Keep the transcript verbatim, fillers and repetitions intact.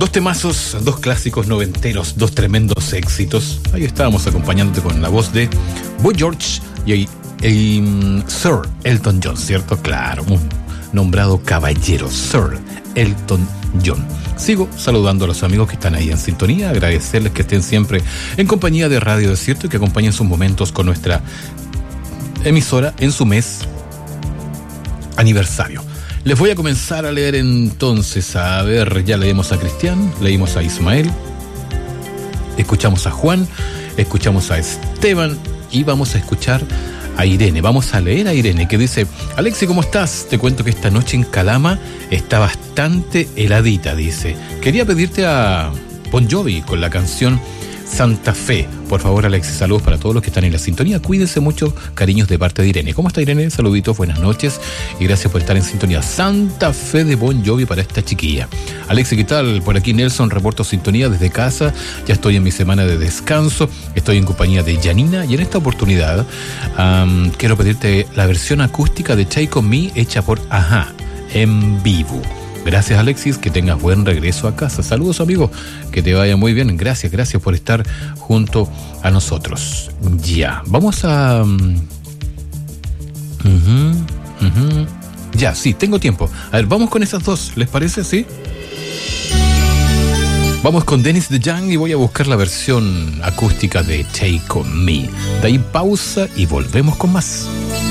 Dos temazos, dos clásicos noventeros, dos tremendos éxitos. Ahí estábamos acompañándote con la voz de Boy George y, y um, Sir Elton John, ¿cierto? Claro, un nombrado caballero, Sir Elton John. Sigo saludando a los amigos que están ahí en sintonía, agradecerles que estén siempre en compañía de Radio Desierto y que acompañen sus momentos con nuestra emisora en su mes aniversario. Les voy a comenzar a leer entonces. A ver, ya leímos a Cristian, leímos a Ismael, escuchamos a Juan, escuchamos a Esteban y vamos a escuchar a Irene. Vamos a leer a Irene, que dice: Alexi, ¿cómo estás? Te cuento que esta noche en Calama está bastante heladita, dice. Quería pedirte a Bon Jovi con la canción Santa Fe. Por favor, Alexis, saludos para todos los que están en la sintonía. Cuídense mucho, cariños de parte de Irene. ¿Cómo está, Irene? Saluditos, buenas noches y gracias por estar en sintonía. Santa Fe de Bon Jovi para esta chiquilla. Alexis, ¿qué tal? Por aquí Nelson, reporto sintonía desde casa. Ya estoy en mi semana de descanso. Estoy en compañía de Janina y en esta oportunidad um, quiero pedirte la versión acústica de Take On Me hecha por Ajá en vivo. Gracias, Alexis, que tengas buen regreso a casa. Saludos, amigo, que te vaya muy bien. Gracias, gracias por estar junto a nosotros. Ya, vamos a... Uh-huh, uh-huh. Ya, sí, tengo tiempo. A ver, vamos con esas dos, ¿les parece? ¿Sí? Vamos con Dennis DeYoung y voy a buscar la versión acústica de Take On Me. De ahí pausa y volvemos con más.